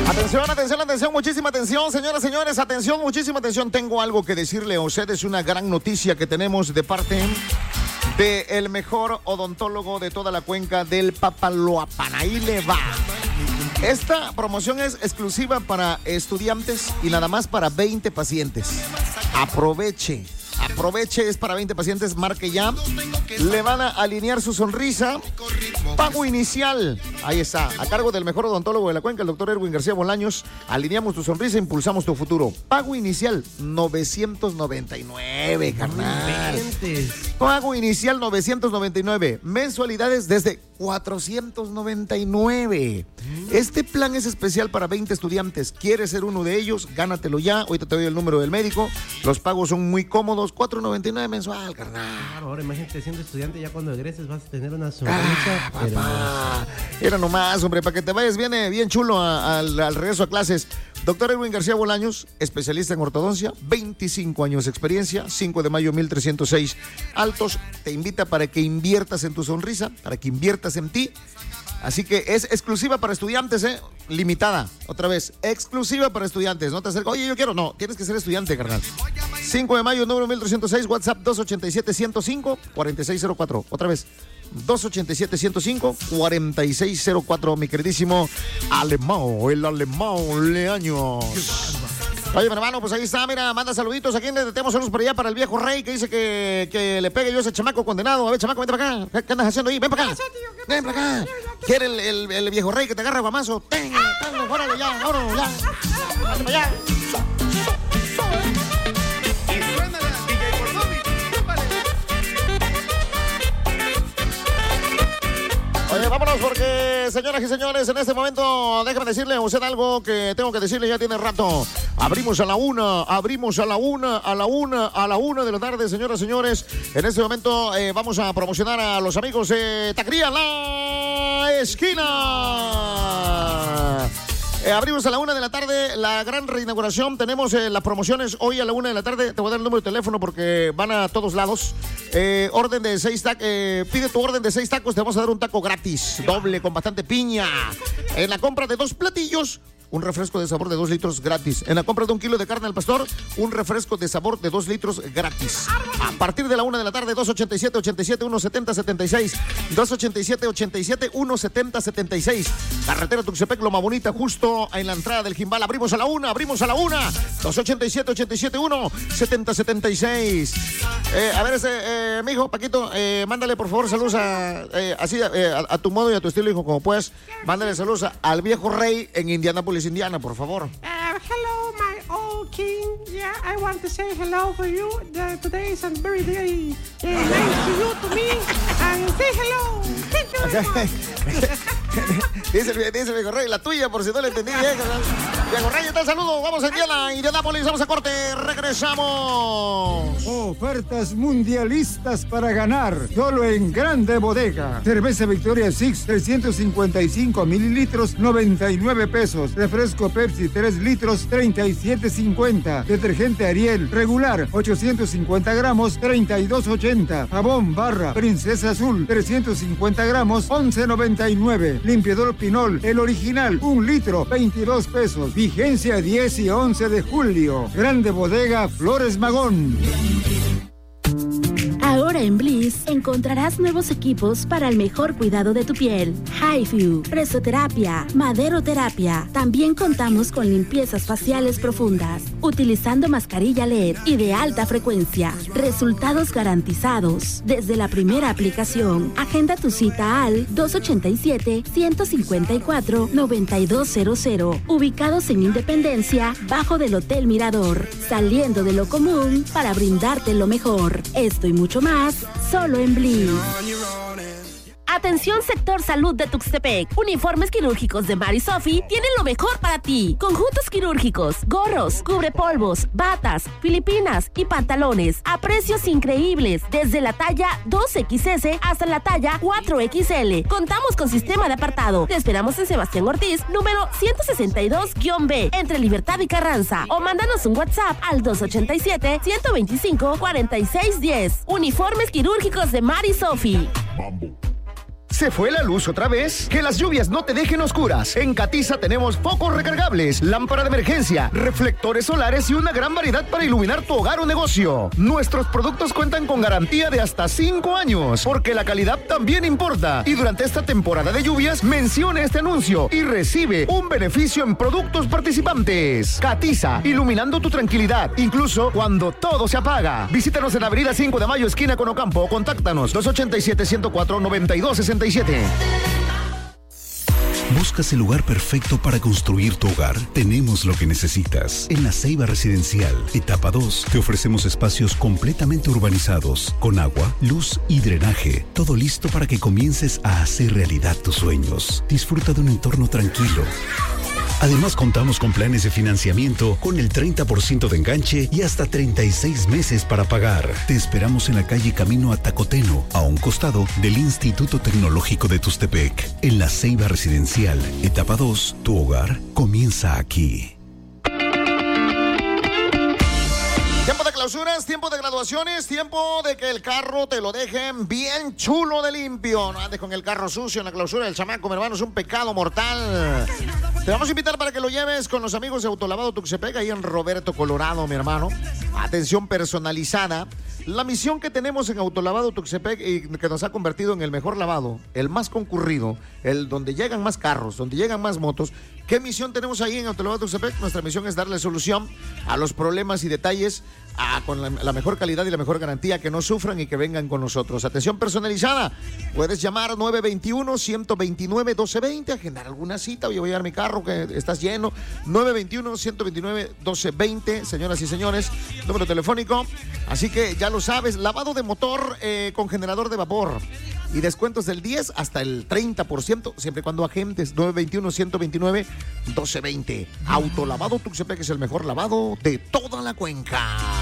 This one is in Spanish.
Atención, muchísima atención, señoras, señores, atención, muchísima atención. Tengo algo que decirle a ustedes, una gran noticia que tenemos de parte de el mejor odontólogo de toda la cuenca del Papaloapan. Ahí le va. Esta promoción es exclusiva para estudiantes y nada más para 20 pacientes. Aproveche, es para 20 pacientes, marque ya. Le van a alinear su sonrisa. Pago inicial, ahí está, a cargo del mejor odontólogo de la cuenca, el doctor Erwin García Bolaños. Alineamos tu sonrisa, impulsamos tu futuro. Pago inicial, 999, carnal. Pago inicial, 999. Mensualidades desde 499. Este plan es especial para 20 estudiantes. ¿Quieres ser uno de ellos? Gánatelo ya. Ahorita te doy el número del médico. Los pagos son muy cómodos. 499 mensual, carnal. Claro, ahora imagínate siendo estudiante, ya cuando egreses vas a tener una sonrisa. Papá. Era nomás, hombre, para que te vayas bien chulo al regreso a clases. Doctor Erwin García Bolaños, especialista en ortodoncia, 25 años de experiencia, 5 de mayo 1306 Altos. Te invita para que inviertas en tu sonrisa, para que inviertas en ti. Así que es exclusiva para estudiantes, limitada. Otra vez, exclusiva para estudiantes. No te acerques, oye, yo quiero. No, tienes que ser estudiante, carnal. 5 de mayo, número 1306, WhatsApp 287-105-4604. Otra vez, 287-105-4604. Mi queridísimo Alemão, el Alemão Leaños. Oye, mi hermano, pues ahí está, mira, manda saluditos. Aquí le tenemos saludos por allá para el viejo rey que dice que le pegue yo a ese chamaco condenado. A ver, chamaco, vente para acá. ¿Qué andas haciendo ahí? Ven para acá. Ven para acá. ¿Quiere el viejo rey que te agarra guamazo? Tenga, órale ya, órale ya. Vente para allá. Oye, vámonos porque, señoras y señores, en este momento déjame decirle a usted algo que tengo que decirle, ya tiene rato. Abrimos a la una de la tarde, señoras y señores. En este momento vamos a promocionar a los amigos de Taquería La Esquina. Abrimos a la 1 de la tarde la gran reinauguración. Tenemos las promociones hoy a la 1 de la tarde. Te voy a dar el número de teléfono porque van a todos lados. Orden de 6 tacos. Pide tu orden de 6 tacos. Te vamos a dar un taco gratis, doble, con bastante piña. En la compra de 2 platillos, un refresco de sabor de 2 litros gratis. En la compra de 1 kilo de carne al pastor, un refresco de sabor de 2 litros gratis. A partir de la 1 de la tarde, 287-87-170-76. 287-87-170-76. Carretera Tuxtepec, Loma Bonita, justo en la entrada del Jimbal. Abrimos a la 1. 287-87-170-76. A ver, mijo, Paquito, mándale por favor saludos a tu modo y a tu estilo, hijo, como puedas. Mándale saludos al viejo rey en Indianápolis, Indiana, por favor. Hello, my old king. Yeah, I want to say hello for you. Today is a very nice to you, to me. And say hello. Thank you very much. Dice el viejo rey, la tuya, por si no le entendí bien. Viejo rey, tal saludo. Vamos a Indianápolis, vamos a corte. Regresamos. Ofertas mundialistas para ganar. Solo en Grande Bodega. Cerveza Victoria Six, 355 mililitros, 99 pesos. Refresco Pepsi, 3 litros, 37.50. Detergente Ariel, regular, 850 gramos, 32.80. Jabón Barra, Princesa Azul, 350 gramos, 11.99. Limpiador Pinol, el original, 1 litro, 22 pesos. Vigencia 10 y 11 de julio. Grande Bodega, Flores Magón. Ahora en Bliss encontrarás nuevos equipos para el mejor cuidado de tu piel. HIFU, presoterapia, maderoterapia. También contamos con limpiezas faciales profundas, utilizando mascarilla LED y de alta frecuencia. Resultados garantizados desde la primera aplicación. Agenda tu cita al 287-154-9200. Ubicados en Independencia, bajo del Hotel Mirador. Saliendo de lo común para brindarte lo mejor. Esto y mucho más, solo en Bliss. Atención sector salud de Tuxtepec. Uniformes quirúrgicos de Mari Sofi tienen lo mejor para ti. Conjuntos quirúrgicos, gorros, cubrepolvos, batas, filipinas y pantalones a precios increíbles desde la talla 2XS hasta la talla 4XL. Contamos con sistema de apartado. Te esperamos en Sebastián Ortiz, número 162-B, entre Libertad y Carranza. O mándanos un WhatsApp al 287-125-4610. Uniformes quirúrgicos de Mari Sofi. ¿Se fue la luz otra vez? Que las lluvias no te dejen oscuras. En Catiza tenemos focos recargables, lámpara de emergencia, reflectores solares y una gran variedad para iluminar tu hogar o negocio. Nuestros productos cuentan con garantía de hasta 5 años, porque la calidad también importa. Y durante esta temporada de lluvias, mencione este anuncio y recibe un beneficio en productos participantes. Catiza, iluminando tu tranquilidad, incluso cuando todo se apaga. Visítanos en Avenida 5 de Mayo, esquina con Ocampo, o contáctanos 287-104-9267. ¿Buscas el lugar perfecto para construir tu hogar? Tenemos lo que necesitas. En La Ceiba Residencial, etapa 2, te ofrecemos espacios completamente urbanizados, con agua, luz y drenaje. Todo listo para que comiences a hacer realidad tus sueños. Disfruta de un entorno tranquilo. Además, contamos con planes de financiamiento con el 30% de enganche y hasta 36 meses para pagar. Te esperamos en la calle Camino a Tacoteno, a un costado del Instituto Tecnológico de Tustepec. En La Ceiba Residencial, etapa 2, tu hogar comienza aquí. Tiempo de clausuras, tiempo de graduaciones, tiempo de que el carro te lo dejen bien chulo de limpio. No andes con el carro sucio en la clausura del chamaco, mi hermano, es un pecado mortal. Te vamos a invitar para que lo lleves con los amigos de Autolavado Tuxtepec, ahí en Roberto, Colorado, mi hermano. Atención personalizada. La misión que tenemos en Autolavado Tuxtepec y que nos ha convertido en el mejor lavado, el más concurrido, el donde llegan más carros, donde llegan más motos. ¿Qué misión tenemos ahí en Autolavado Tuxtepec? Nuestra misión es darle solución a los problemas y detalles con la mejor calidad y la mejor garantía, que no sufran y que vengan con nosotros. Atención personalizada. Puedes llamar 921-129-1220, agendar alguna cita. Yo voy a llevar mi carro que estás lleno. 921-129-1220, señoras y señores, número telefónico. Así que ya lo sabes, lavado de motor con generador de vapor. Y descuentos del 10 hasta el 30%, siempre y cuando agentes. 921-129-1220. Autolavado Tuxtepec es el mejor lavado de toda la cuenca.